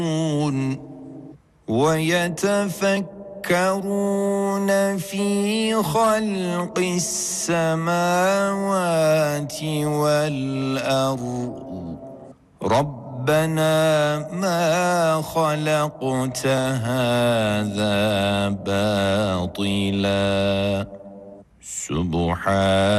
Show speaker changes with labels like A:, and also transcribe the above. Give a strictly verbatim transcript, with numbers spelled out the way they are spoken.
A: ويتفكرون في خلق السماوات والأرض ربنا ما خلقت هذا باطلا سبحانك